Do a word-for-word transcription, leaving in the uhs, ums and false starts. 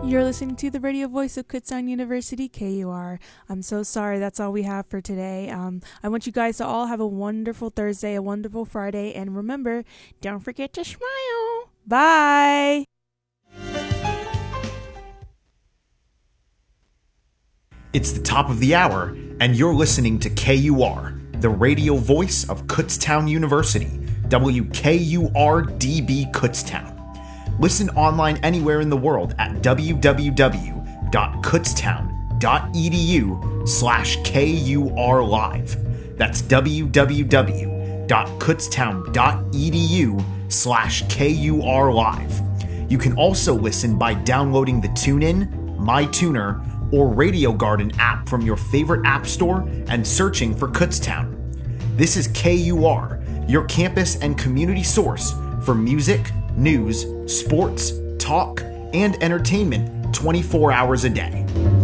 You're listening to the radio voice of Kutztown University, K U R. I'm so sorry, that's all we have for today. Um, I want you guys to all have a wonderful Thursday, a wonderful Friday, and remember, don't forget to smile. Bye! It's the top of the hour, and you're listening to K U R, the radio voice of Kutztown University, W K U R D B Kutztown. Listen online anywhere in the world at w w w dot kutztown dot e d u slash K U R live. That's w w w dot kutztown dot e d u slash K U R live. You can also listen by downloading the TuneIn, MyTuner, or Radio Garden app from your favorite app store and searching for Kutztown. This is K U R, your campus and community source for music, news, sports, talk, and entertainment twenty-four hours a day.